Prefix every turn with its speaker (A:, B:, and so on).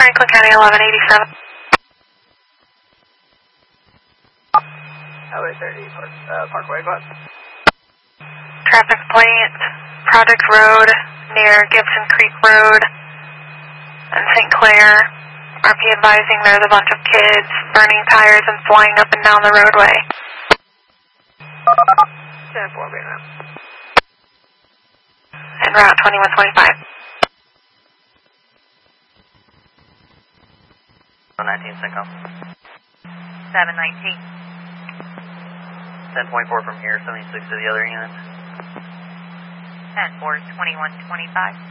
A: Franklin County 1187.
B: Highway 30, Parkway, go ahead.
A: Traffic plate, Project Road near Gibson Creek Road and St. Clair. RP advising there's a bunch of kids burning tires and flying up and down the roadway.
B: 10-4, being out.
A: En route 2125.
C: 19 Cinco.
D: 719.
C: 10.4 from here, 76 to the other units.
D: 10-4, 2125.